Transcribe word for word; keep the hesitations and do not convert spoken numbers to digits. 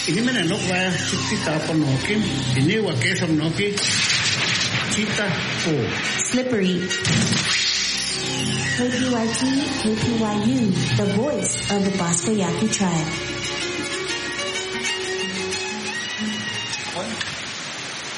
Inimena nokwa chita panoki, iniwa kesam noki, chita po. Slippery. K P Y T, K P Y U, the voice of the Bosco Yaqui tribe.